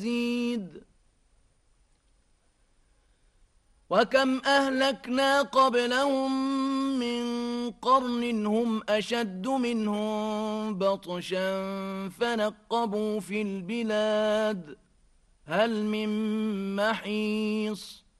مزيد وكم أهلكنا قبلهم من قرن هم أشد منهم بطشا فنقبوا في البلاد هل من محيص